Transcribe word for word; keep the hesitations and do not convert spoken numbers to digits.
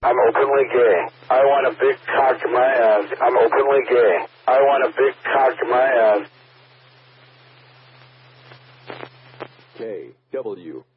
I'm openly gay. I want a big cock in my ass. I'm openly gay. I want a big cock in my ass. K W